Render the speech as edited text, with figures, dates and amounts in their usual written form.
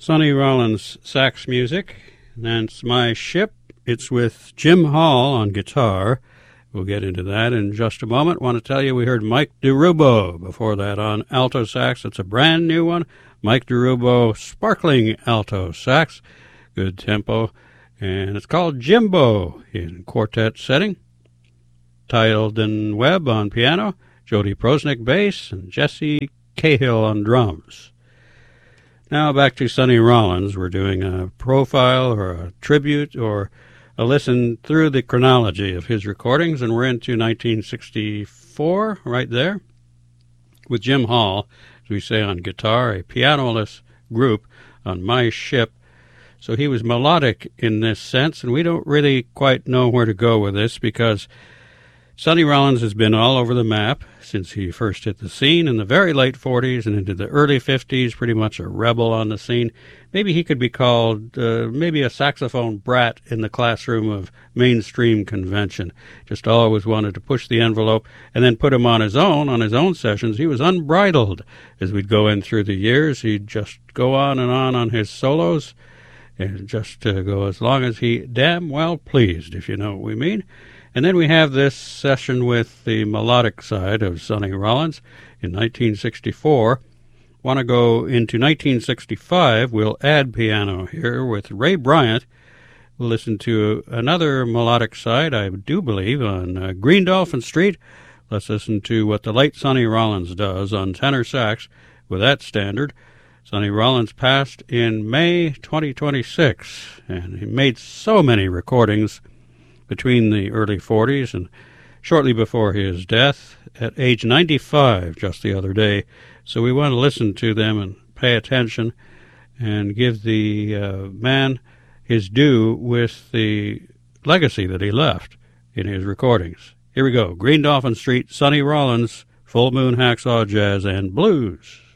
Sonny Rollins sax music. That's My Ship. It's with Jim Hall on guitar. We'll get into that in just a moment. Want to tell you we heard Mike DeRubo before that on alto sax. It's a brand new one. Mike DeRubo, sparkling alto sax. Good tempo. And it's called Jimbo in quartet setting. Tyldon Webb on piano, Jody Prosnick bass, and Jesse Cahill on drums. Now back to Sonny Rollins. We're doing a profile or a tribute or a listen through the chronology of his recordings, and we're into 1964 right there with Jim Hall, as we say on guitar, a pianoless group on My Ship. So he was melodic in this sense, and we don't really quite know where to go with this because Sonny Rollins has been all over the map since he first hit the scene in the very late 40s and into the early 50s, pretty much a rebel on the scene. Maybe he could be called maybe a saxophone brat in the classroom of mainstream convention. Just always wanted to push the envelope and then put him on his own sessions. He was unbridled as we'd go in through the years. He'd just go on his solos and just go as long as he damn well pleased, if you know what we mean. And then we have this session with the melodic side of Sonny Rollins in 1964. Want to go into 1965. We'll add piano here with Ray Bryant. We'll listen to another melodic side, I do believe, on Green Dolphin Street. Let's listen to what the late Sonny Rollins does on tenor sax with that standard. Sonny Rollins passed in May 2026, and he made so many recordings between the early 40s and shortly before his death at age 95 just the other day. So we want to listen to them and pay attention and give the man his due with the legacy that he left in his recordings. Here we go. Green Dolphin Street, Sonny Rollins, Full Moon Hacksaw Jazz and Blues.